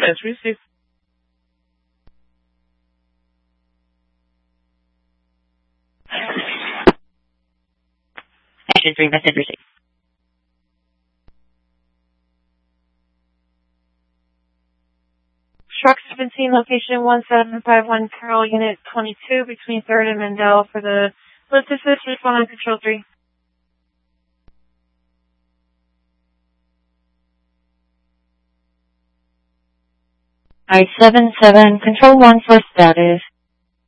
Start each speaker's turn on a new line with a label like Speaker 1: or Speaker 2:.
Speaker 1: As received.
Speaker 2: Action 3, message received.
Speaker 3: Truck 17, location 1751, Carroll, Unit 22, between 3rd and Mendel for the lift assist, respond on Control 3.
Speaker 2: I-77, Control 1 for status.